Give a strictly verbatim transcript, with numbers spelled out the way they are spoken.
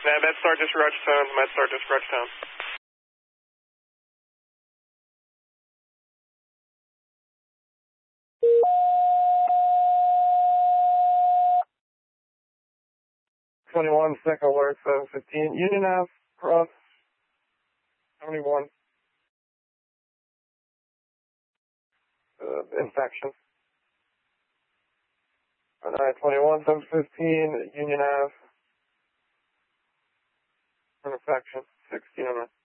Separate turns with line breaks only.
Yeah, MedStar just Roachtown, MedStar just Roachtown.
twenty-one, sick alert, seven fifteen. Union Ave, cross seventy-one. Uh, infection. nine twenty-one, seven fifteen, Union Ave. Infection, sixteen.